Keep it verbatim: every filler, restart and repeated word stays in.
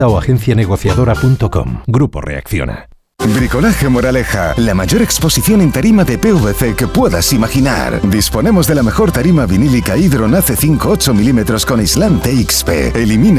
o agencia negociadora punto com. Grupo Reacciona. Bricolaje Moraleja, la mayor exposición en tarima de P V C que puedas imaginar. Disponemos de la mejor tarima vinílica Hydron A C cinco ocho milímetros con aislante X P. Elimina